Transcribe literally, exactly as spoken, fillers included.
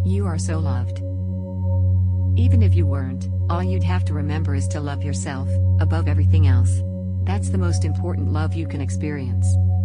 You are so loved. Even if you weren't, all you'd have to remember is to love yourself, above everything else. That's the most important love you can experience.